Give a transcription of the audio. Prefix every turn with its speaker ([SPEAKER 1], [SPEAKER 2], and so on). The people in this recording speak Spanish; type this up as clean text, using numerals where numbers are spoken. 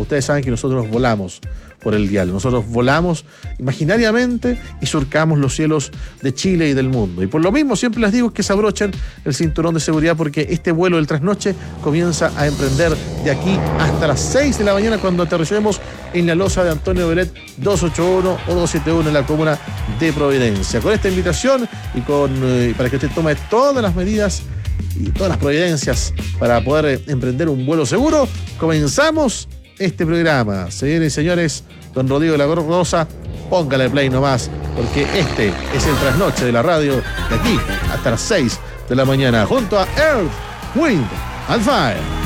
[SPEAKER 1] Ustedes saben que nosotros volamos por el dial. Nosotros volamos imaginariamente y surcamos los cielos de Chile y del mundo. Y por lo mismo siempre les digo que se abrochen el cinturón de seguridad, porque este vuelo del trasnoche comienza a emprender de aquí hasta las 6 de la mañana, cuando aterricemos en la losa de Antonio Beret 281 o 271 en la comuna de Providencia. Con esta invitación y para que usted tome todas las medidas y todas las providencias para poder emprender un vuelo seguro, comenzamos este programa. Señores y señores, don Rodrigo de la Rosa, póngale play nomás, porque este es el trasnoche de la radio, de aquí hasta las 6 de la mañana, junto a Earth, Wind and Fire.